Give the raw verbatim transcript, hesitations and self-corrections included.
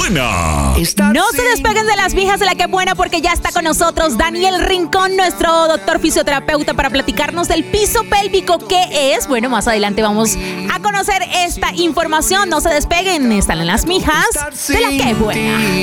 buena! No se despeguen de las mijas de la que buena, porque ya está con nosotros Daniel Rincón, nuestro doctor fisioterapeuta, para platicarnos del piso pélvico. ¿Qué es? Bueno, más adelante vamos a conocer esta información. No se despeguen, están en las mijas de la que buena.